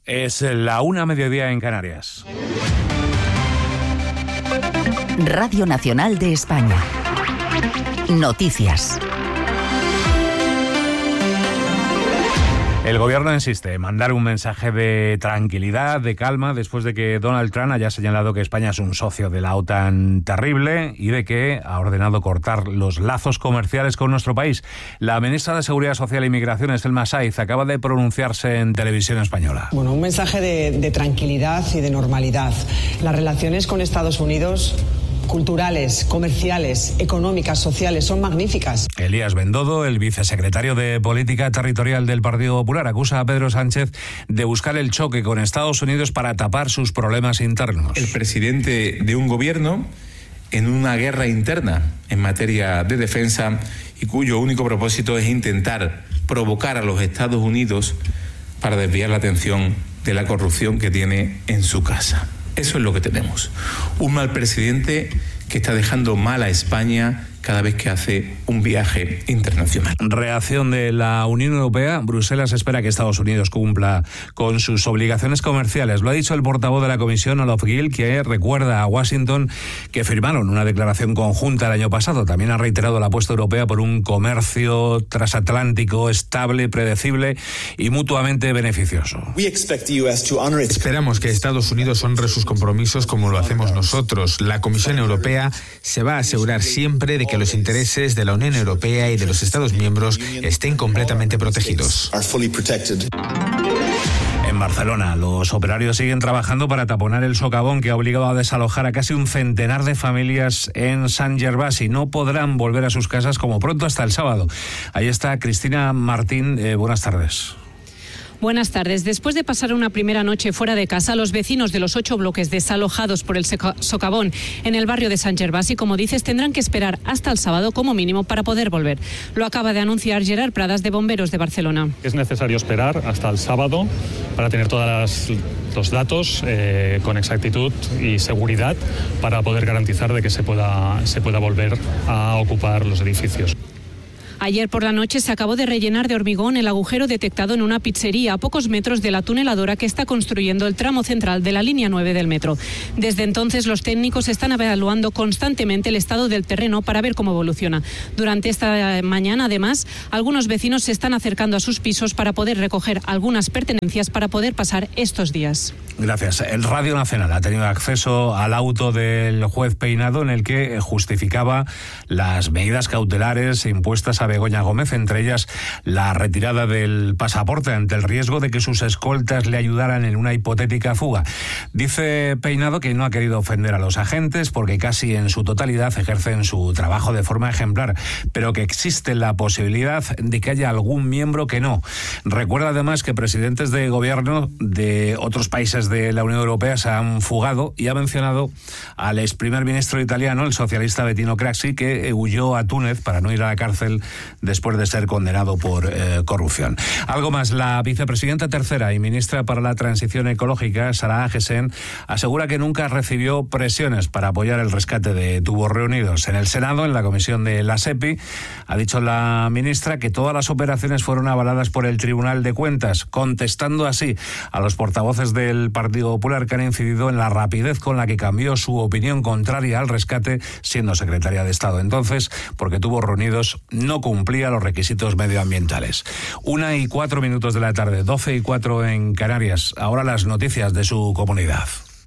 Es la 1:00 en Canarias. Radio Nacional de España. Noticias. El gobierno insiste en mandar un mensaje de tranquilidad, de calma, después de que Donald Trump haya señalado que España es un socio de la OTAN terrible y de que ha ordenado cortar los lazos comerciales con nuestro país. La ministra de Seguridad Social e Inmigraciones, Selma Saiz, acaba de pronunciarse en televisión española. Bueno, un mensaje de tranquilidad y de normalidad. Las relaciones con Estados Unidos, culturales, comerciales, económicas, sociales, son magníficas. Elías Bendodo, el vicesecretario de Política Territorial del Partido Popular, acusa a Pedro Sánchez de buscar el choque con Estados Unidos para tapar sus problemas internos. El presidente de un gobierno en una guerra interna en materia de defensa y cuyo único propósito es intentar provocar a los Estados Unidos para desviar la atención de la corrupción que tiene en su casa. Eso es lo que tenemos. Un mal presidente que está dejando mal a España cada vez que hace un viaje internacional. Reacción de la Unión Europea. Bruselas espera que Estados Unidos cumpla con sus obligaciones comerciales. Lo ha dicho el portavoz de la Comisión, Olof Gil, que recuerda a Washington que firmaron una declaración conjunta el año pasado. También ha reiterado la apuesta europea por un comercio transatlántico estable, predecible y mutuamente beneficioso. Esperamos que Estados Unidos honre sus compromisos como lo hacemos nosotros. La Comisión Europea se va a asegurar siempre de que los intereses de la Unión Europea y de los Estados miembros estén completamente protegidos. En Barcelona, los operarios siguen trabajando para taponar el socavón que ha obligado a desalojar a casi un centenar de familias en Sant Gervasi. No podrán volver a sus casas como pronto hasta el sábado. Ahí está Cristina Martín. Buenas tardes. Buenas tardes. Después de pasar una primera noche fuera de casa, los vecinos de los 8 bloques desalojados por el socavón en el barrio de Sant Gervasi, como dices, tendrán que esperar hasta el sábado como mínimo para poder volver. Lo acaba de anunciar Gerard Pradas, de Bomberos de Barcelona. Es necesario esperar hasta el sábado para tener todos los datos con exactitud y seguridad para poder garantizar de que se pueda volver a ocupar los edificios. Ayer por la noche se acabó de rellenar de hormigón el agujero detectado en una pizzería a pocos metros de la tuneladora que está construyendo el tramo central de la línea 9 del metro. Desde entonces los técnicos están evaluando constantemente el estado del terreno para ver cómo evoluciona. Durante esta mañana, además, algunos vecinos se están acercando a sus pisos para poder recoger algunas pertenencias para poder pasar estos días. Gracias. El Radio Nacional ha tenido acceso al auto del juez Peinado en el que justificaba las medidas cautelares impuestas a Begoña Gómez, entre ellas la retirada del pasaporte ante el riesgo de que sus escoltas le ayudaran en una hipotética fuga. Dice Peinado que no ha querido ofender a los agentes porque casi en su totalidad ejercen su trabajo de forma ejemplar, pero que existe la posibilidad de que haya algún miembro que no. Recuerda además que presidentes de gobierno de otros países de la Unión Europea se han fugado y ha mencionado al ex primer ministro italiano, el socialista Bettino Craxi, que huyó a Túnez para no ir a la cárcel después de ser condenado por corrupción. Algo más, la vicepresidenta tercera y ministra para la Transición Ecológica, Sara Agesen, asegura que nunca recibió presiones para apoyar el rescate de tubos reunidos. En el Senado, en la comisión de la SEPI, ha dicho la ministra que todas las operaciones fueron avaladas por el Tribunal de Cuentas, contestando así a los portavoces del Partido Popular que han incidido en la rapidez con la que cambió su opinión contraria al rescate, siendo secretaria de Estado entonces, porque Tubos Reunidos no cumplía los requisitos medioambientales. 1:04 de la tarde, 12:04 en Canarias. Ahora las noticias de su comunidad.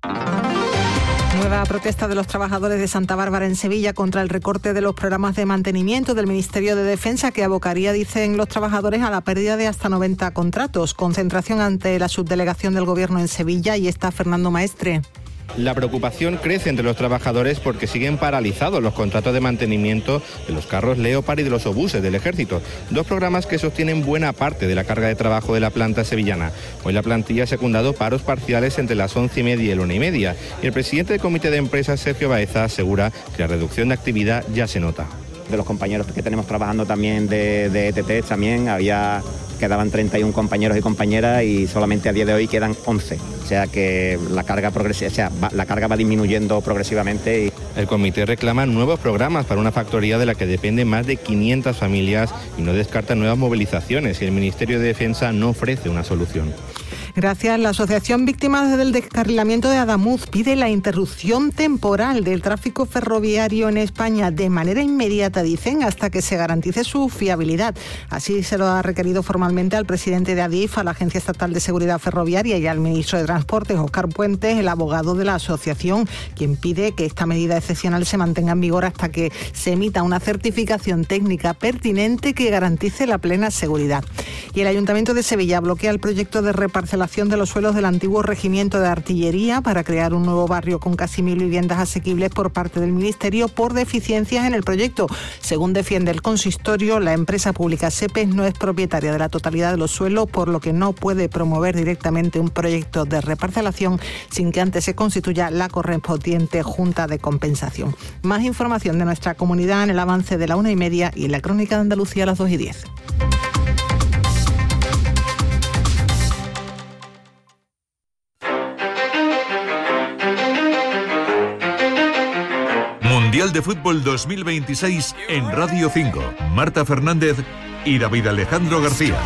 Nueva protesta de los trabajadores de Santa Bárbara en Sevilla contra el recorte de los programas de mantenimiento del Ministerio de Defensa que abocaría, dicen los trabajadores, a la pérdida de hasta 90 contratos. Concentración ante la subdelegación del Gobierno en Sevilla y está Fernando Maestre. La preocupación crece entre los trabajadores porque siguen paralizados los contratos de mantenimiento de los carros Leopard y de los obuses del Ejército, dos programas que sostienen buena parte de la carga de trabajo de la planta sevillana. Hoy la plantilla ha secundado paros parciales entre las 11:30 y el 1:30 y el presidente del Comité de Empresas, Sergio Baeza, asegura que la reducción de actividad ya se nota. De los compañeros que tenemos trabajando también de ETT también quedaban 31 compañeros y compañeras y solamente a día de hoy quedan 11. O sea que la carga va disminuyendo progresivamente. El comité reclama nuevos programas para una factoría de la que dependen más de 500 familias y no descarta nuevas movilizaciones si el Ministerio de Defensa no ofrece una solución. Gracias. La Asociación Víctimas del Descarrilamiento de Adamuz pide la interrupción temporal del tráfico ferroviario en España de manera inmediata, dicen, hasta que se garantice su fiabilidad. Así se lo ha requerido formalmente al presidente de Adif, a la Agencia Estatal de Seguridad Ferroviaria, y al ministro de Transportes, Óscar Puentes, el abogado de la asociación, quien pide que esta medida excepcional se mantenga en vigor hasta que se emita una certificación técnica pertinente que garantice la plena seguridad. Y el Ayuntamiento de Sevilla bloquea el proyecto de reparcelación de los suelos del antiguo regimiento de artillería para crear un nuevo barrio con casi 1.000 viviendas asequibles por parte del Ministerio por deficiencias en el proyecto. Según defiende el consistorio, la empresa pública SEPES no es propietaria de la totalidad de los suelos, por lo que no puede promover directamente un proyecto de reparcelación sin que antes se constituya la correspondiente Junta de Compensación. Más información de nuestra comunidad en el avance de la 1:30 y en la Crónica de Andalucía a las 2:10. Mundial de Fútbol 2026 en Radio 5. Marta Fernández y David Alejandro García.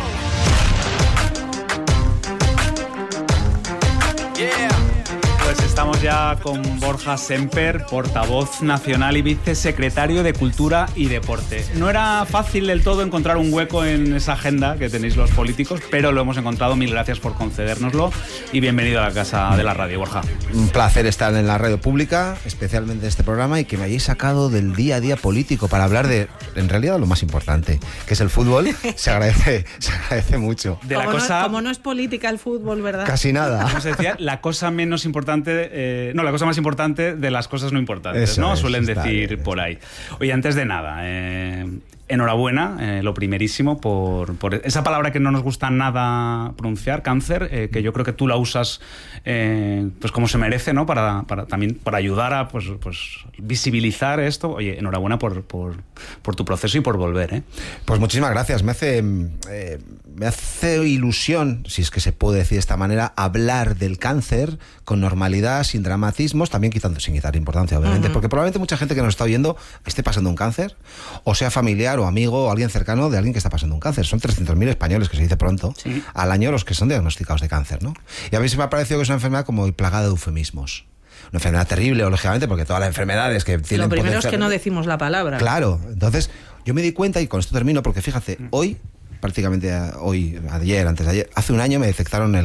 Pues estamos ya con Borja Semper, portavoz nacional y vicesecretario de Cultura y Deporte. No era fácil del todo encontrar un hueco en esa agenda que tenéis los políticos, pero lo hemos encontrado. Mil gracias por concedérnoslo y bienvenido a la casa de la radio, Borja. Un placer estar en la radio pública, especialmente en este programa, y que me hayáis sacado del día a día político para hablar de, en realidad, lo más importante, que es el fútbol. Se agradece mucho. De la como no es política el fútbol, ¿verdad? Casi nada. Como se decía, la cosa menos importante, la cosa más importante de las cosas no importantes, ¿no? Suelen decir por ahí. Oye, antes de nada, enhorabuena, lo primerísimo, por esa palabra que no nos gusta nada pronunciar, cáncer, que yo creo que tú la usas pues como se merece, ¿no? Para ayudar a pues visibilizar esto. Oye, enhorabuena por tu proceso y por volver, ¿eh? Pues muchísimas gracias. Me hace ilusión, si es que se puede decir de esta manera, hablar del cáncer con normalidad, sin dramatismos, también sin quitar importancia, obviamente, porque probablemente mucha gente que nos está oyendo esté pasando un cáncer, o sea familiar o amigo o alguien cercano de alguien que está pasando un cáncer. Son 300.000 españoles, que se dice pronto, sí, al año los que son diagnosticados de cáncer, ¿no? Y a mí se me ha parecido que es una enfermedad como plagada de eufemismos. Una enfermedad terrible, lógicamente, porque todas las enfermedades que tienen... Lo primero es que no decimos la palabra. Claro, entonces yo me di cuenta, y con esto termino, porque fíjate, hoy, prácticamente hoy, ayer, antes de ayer, hace un año me detectaron el